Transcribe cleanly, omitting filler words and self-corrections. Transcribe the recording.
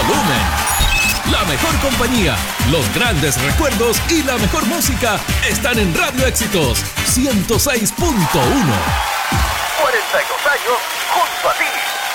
volumen. La mejor compañía, los grandes recuerdos y la mejor música están en Radio Éxitos 106.1. 42 años junto a ti.